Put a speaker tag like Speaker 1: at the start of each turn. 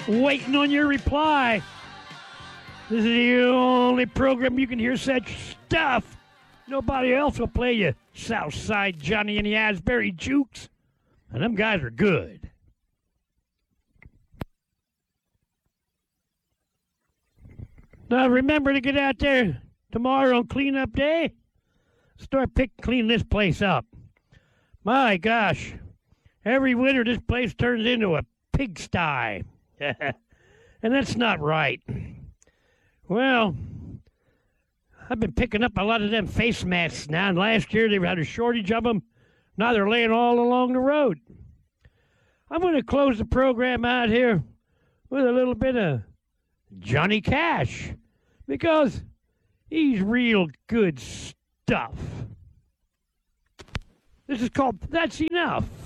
Speaker 1: Waiting on your reply. This is the only program you can hear such stuff. Nobody else will play you Southside Johnny and the Asbury Jukes. And them guys are good. Now remember to get out there tomorrow on cleanup day. Start cleaning this place up. My gosh. Every winter this place turns into a pigsty. And that's not right. Well, I've been picking up a lot of them face masks now, and last year they had a shortage of them. Now they're laying all along the road. I'm going to close the program out here with a little bit of Johnny Cash, because he's real good stuff. This is called That's Enough.